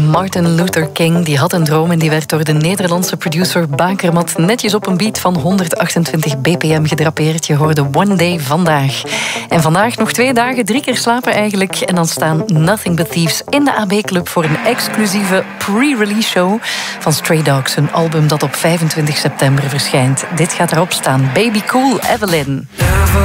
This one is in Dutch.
Martin Luther King die had een droom en die werd door de Nederlandse producer Bakermat netjes op een beat van 128 bpm gedrapeerd. Je hoorde One Day vandaag. En vandaag nog 2 dagen, 3 keer slapen eigenlijk. En dan staan Nothing But Thieves in de AB Club voor een exclusieve pre-release show van Stray Dogs. Een album dat op 25 september verschijnt. Dit gaat erop staan. Baby Cool, Evelyn.